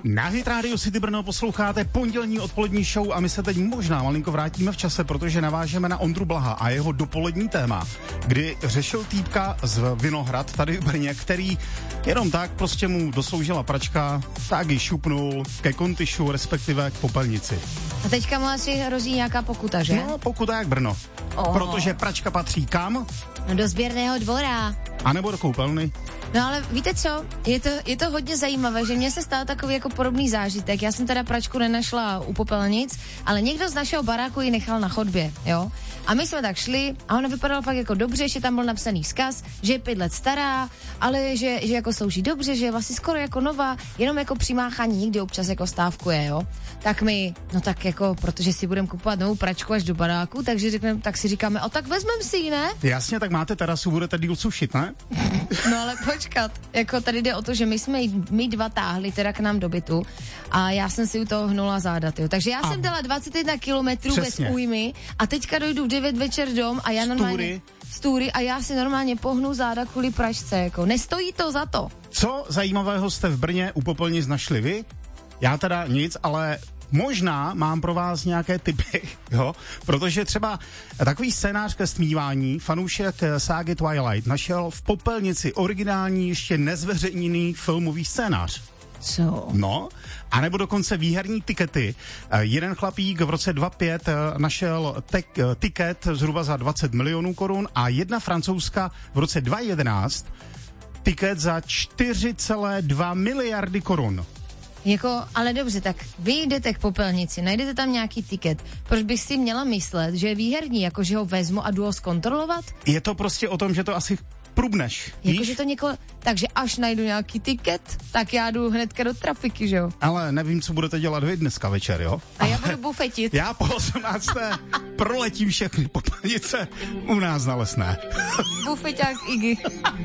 Na Hit Radio City Brno posloucháte pondělní odpolední show a my se teď možná malinko vrátíme v čase, protože navážeme na Ondru Blaha a jeho dopolední téma, kdy řešil týpka z Vinohrad tady v Brně, který jenom tak prostě mu dosloužila pračka, tak ji šupnul ke kontyšu, respektive k popelnici. A teďka mu asi hrozí nějaká pokuta, že? No, pokuta jak Brno. Protože pračka patří kam? No, do sběrného dvora. A nebo do koupelny. No ale víte co, je to hodně zajímavé, že mně se stal takový jako podobný zážitek. Já jsem teda pračku nenašla u popelnic, ale někdo z našeho baráku ji nechal na chodbě, jo. A my jsme tak šli a ona vypadala fakt jako dobře, že tam byl napsaný vzkaz, že je 5 let stará, ale že jako slouží dobře, že je vlastně skoro jako nová, jenom jako přimáchání nikdy občas jako stávkuje, jo. Tak my, no tak jako, protože si budeme kupovat novou pračku až do baráku, tak si říkáme, tak vezmeme si ji, ne? Jasně, tak máte terasu, budete díl sušit, ne? No ale počkat, jako tady jde o to, že my dva táhli teda k nám do bytu a já jsem si u toho hnula záda, jo. Takže já jsem dala 21 kilometrů bez újmy a teďka dojdu v 9 večer dom a já normálně stůry a já si normálně pohnu záda kvůli pračce, jako nestojí to za to. Co zajímavého jste v Brně u popelnic našli vy? Já teda nic, ale možná mám pro vás nějaké tipy, jo, protože třeba takový scénář ke stmívání fanoušek ságy Twilight našel v popelnici originální, ještě nezveřejněný filmový scénář. Co? No, anebo dokonce výherní tikety. Jeden chlapík v roce 2005 našel tiket zhruba za 20 milionů korun a jedna francouzska v roce 2011 tiket za 4,2 miliardy korun. Jako, ale dobře, tak vy jdete k popelnici, najdete tam nějaký tiket. Proč bych si měla myslet, že je výherní, jako že ho vezmu a jdu ho zkontrolovat? Je to prostě o tom, že to asi prubneš. Jakože to takže až najdu nějaký tiket, tak já jdu hnedka do trafiky, že jo? Ale nevím, co budete dělat vy dneska večer, jo? A já budu bufetit. Já po 18. proletím všechny popelnice u nás na Lesné. Bufeťák Iggy.